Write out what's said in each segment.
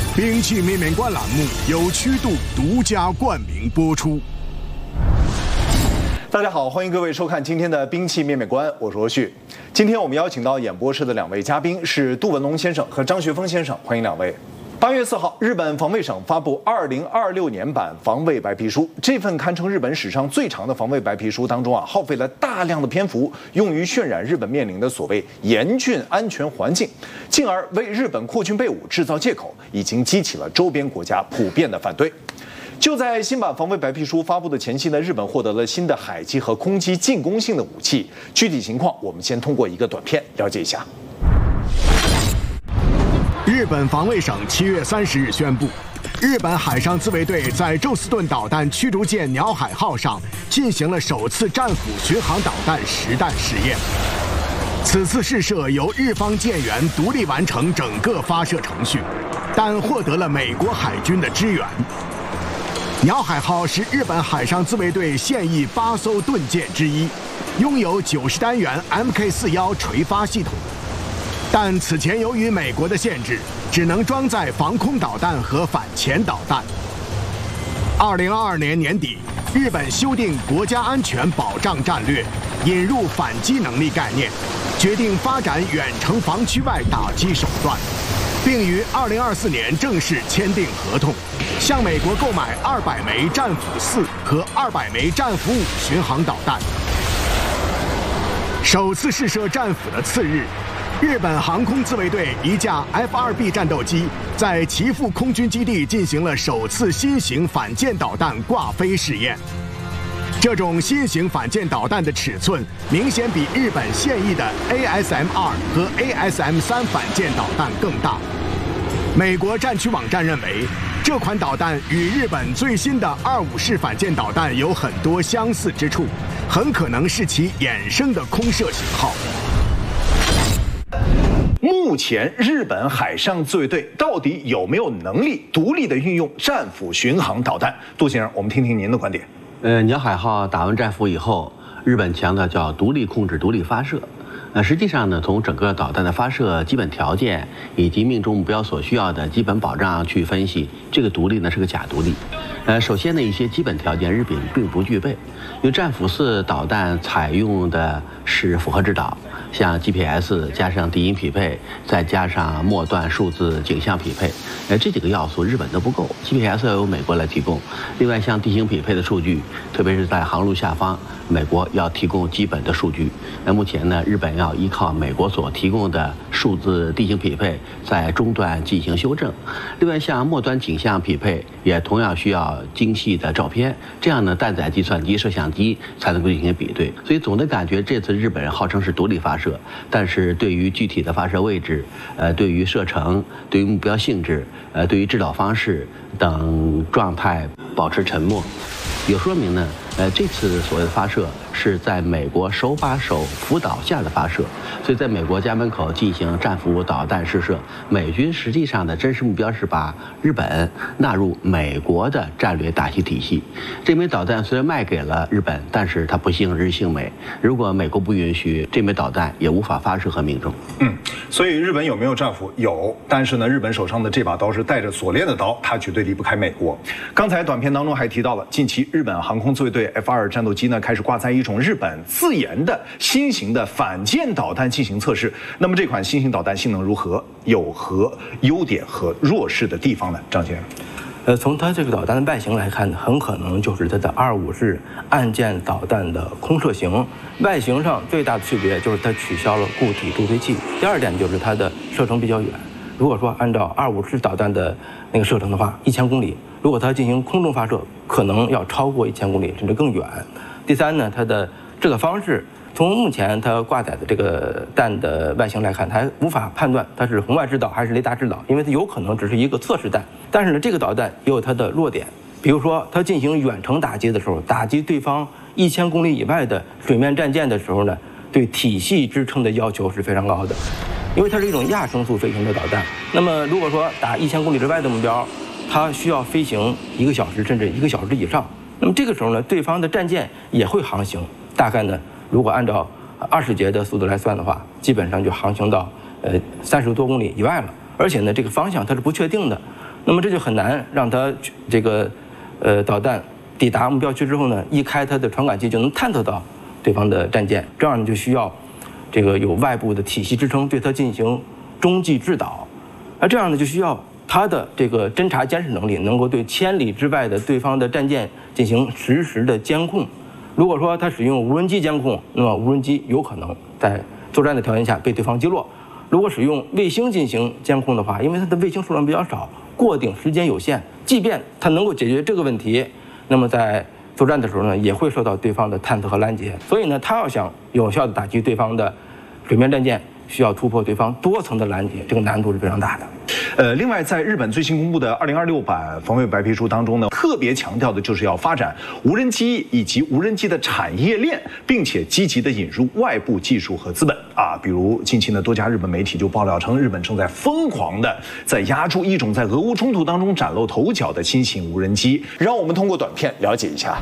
兵器面面观栏目由曲度独家冠名播出。 大家好，欢迎各位收看今天的兵器面面观，我是罗旭。今天我们邀请到演播室的两位嘉宾是杜文龙先生和张学峰先生，欢迎两位。8月4号，日本防卫省发布2026年版防卫白皮书。这份堪称日本史上最长的防卫白皮书当中耗费了大量的篇幅，用于渲染日本面临的所谓严峻安全环境，进而为日本扩军备武制造借口，已经激起了周边国家普遍的反对。就在新版防卫白皮书发布的前夕呢，日本获得了新的海基和空基进攻性的武器。具体情况，我们先通过一个短片了解一下。 日本防卫省7月30日宣布，日本海上自卫队在宙斯盾导弹驱逐舰鸟海号上进行了首次战斧巡航导弹实弹试验。此次试射由日方舰员独立完成整个发射程序，但获得了美国海军的支援。鸟海号是日本海上自卫队现役8艘盾舰之一，拥有90单元 Mk41垂发系统。但此前由于美国的限制，只能装载防空导弹和反潜导弹。2022年年底，日本修订国家安全保障战略，引入反击能力概念，决定发展远程防区外打击手段，并于2024年正式签订合同，向美国购买200枚战斧4和200枚战斧5巡航导弹。首次试射战斧的次日，日本航空自卫队一架 F-2B 战斗机在岐阜空军基地进行了首次新型反舰导弹挂飞试验。这种新型反舰导弹的尺寸明显比日本现役的 ASM-2 和 ASM-3 反舰导弹更大。美国战区网站认为，这款导弹与日本最新的25式反舰导弹有很多相似之处，很可能是其衍生的空射型号。 目前日本海上自卫队到底有没有能力独立的运用战斧巡航导弹？杜先生，我们听听您的观点。 鸟海号打完战斧以后，日本强调叫独立控制、独立发射。实际上呢，从整个导弹的发射基本条件以及命中目标所需要的基本保障去分析，这个独立呢是个假独立。首先呢，一些基本条件日本并不具备，因为战斧4导弹采用的是复合制导，像 GPS 加上地形匹配，再加上末端数字景象匹配，这几个要素日本都不够。GPS 要由美国来提供，另外像地形匹配的数据，特别是在航路下方，美国要提供基本的数据。目前呢，日本要依靠美国所提供的数字地形匹配，在中段进行修正。另外像末端景象匹配，也同样需要精细的照片，这样呢，搭载计算机、摄像机才能够进行比对。所以总的感觉，这次日本人号称是独立发射，但是对于具体的发射位置，对于射程、对于目标性质、对于制导方式等状态保持沉默，也说明呢，这次所谓的发射是在美国手把手辅导下的发射，所以在美国家门口进行战斧导弹试射，美军实际上的真实目标是把日本纳入美国的战略大气体系。这枚导弹虽然卖给了日本，但是它不姓日姓美，如果美国不允许，这枚导弹也无法发射和命中。 所以日本有没有战斧？有，但是呢，日本手上的这把刀是带着锁链的刀，它绝对离不开美国。刚才短片当中还提到了，近期日本航空自卫队 F-2战斗机呢开始挂载一种日本自研的新型的反舰导弹进行测试。那么这款新型导弹性能如何？有何优点和弱势的地方呢？张先生。 从它这个导弹的外形来看，很可能就是它的25式岸舰导弹的空射型。外形上最大的区别就是它取消了固体助推器。第二点就是它的射程比较远。如果说按照25式导弹的那个射程的话，1000公里，如果它进行空中发射，可能要超过1000公里，甚至更远。第三呢，它的制导方式，从目前它挂载的这个弹的外形来看，它还无法判断它是红外制导还是雷达制导，因为它有可能只是一个测试弹。但是呢，这个导弹也有它的弱点，比如说它进行远程打击的时候，打击对方1000公里以外的水面战舰的时候呢，对体系支撑的要求是非常高的，因为它是一种亚声速飞行的导弹。那么如果说打1000公里之外的目标，它需要飞行1个小时甚至1个小时以上。那么这个时候呢，对方的战舰也会航行，大概呢，如果按照20节的速度来算的话，基本上就航行到30多公里以外了。 而且呢，这个方向它是不确定的，那么这就很难让它这个导弹抵达目标区之后呢，一开它的传感器就能探测到对方的战舰，这样呢就需要这个有外部的体系支撑，对它进行中继制导，而这样呢就需要它的这个侦察监视能力能够对千里之外的对方的战舰进行实时的监控。如果说它使用无人机监控，那么无人机有可能在作战的条件下被对方击落。如果使用卫星进行监控的话，因为它的卫星数量比较少，过顶时间有限，即便它能够解决这个问题，那么在作战的时候呢，也会受到对方的探测和拦截。所以呢，它要想有效地打击对方的水面战舰，需要突破对方多层的拦截，这个难度是非常大的。 另外，在日本最新公布的2026版防卫白皮书当中呢，特别强调的就是要发展无人机以及无人机的产业链，并且积极的引入外部技术和资本啊。比如近期呢，多家日本媒体就爆料称，日本正在疯狂的在压住一种在俄乌冲突当中崭露头角的新型无人机。让我们通过短片了解一下。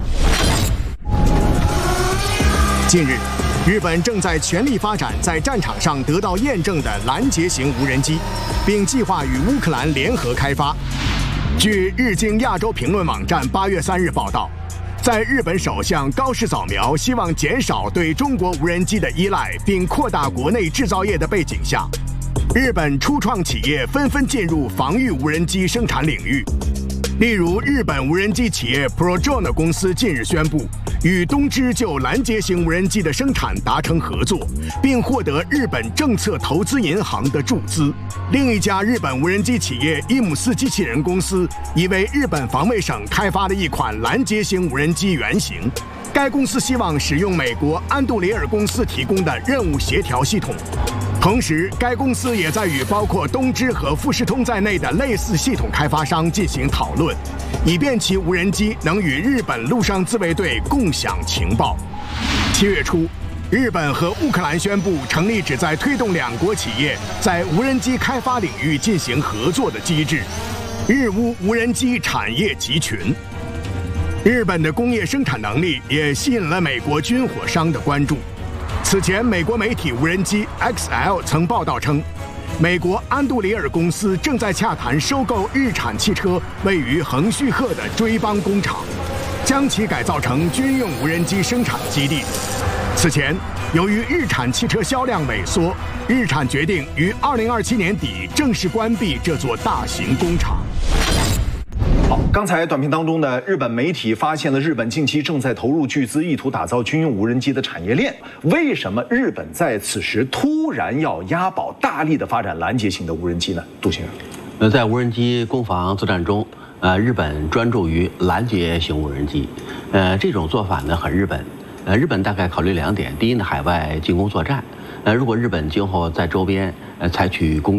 近日，日本正在全力发展在战场上得到验证的拦截型无人机，并计划与乌克兰联合开发。据日经亚洲评论网站8月3日报道，在日本首相高市早苗希望减少对中国无人机的依赖，并扩大国内制造业的背景下，日本初创企业纷纷进入防御无人机生产领域。例如，日本无人机企业 ProDrone 公司近日宣布，与东芝就拦截型无人机的生产达成合作，并获得日本政策投资银行的注资。另一家日本无人机企业伊姆斯机器人公司已为日本防卫省开发了一款拦截型无人机原型。该公司希望使用美国安杜雷尔公司提供的任务协调系统。同时，该公司也在与包括东芝和富士通在内的类似系统开发商进行讨论，以便其无人机能与日本陆上自卫队共享情报。7月初，日本和乌克兰宣布成立旨在推动两国企业在无人机开发领域进行合作的机制——日乌无人机产业集群。日本的工业生产能力也吸引了美国军火商的关注。此前，美国媒体无人机 XL 曾报道称，美国安杜里尔公司正在洽谈收购日产汽车位于横须贺的追邦工厂，将其改造成军用无人机生产基地。此前，由于日产汽车销量萎缩，日产决定于2027年底正式关闭这座大型工厂。 好，刚才短片当中呢，日本媒体发现了日本近期正在投入巨资，意图打造军用无人机的产业链。为什么日本在此时突然要押宝，大力的发展拦截型的无人机呢？杜先生， 在无人机攻防作战中，日本专注于拦截型无人机，这种做法呢很日本。日本大概考虑两点：第一呢，海外进攻作战；如果日本今后在周边采取攻